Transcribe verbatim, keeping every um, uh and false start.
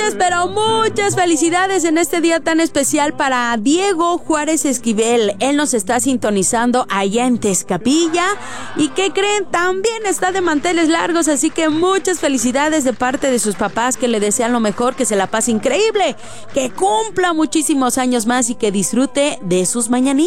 Muchas, pero muchas felicidades en este día tan especial para Diego Juárez Esquivel. Él nos está sintonizando allá en Tezcapilla. ¿Y qué creen? También está de manteles largos, así que muchas felicidades de parte de sus papás, que le desean lo mejor, que se la pase increíble, que cumpla muchísimos años más y que disfrute de sus mañanitas.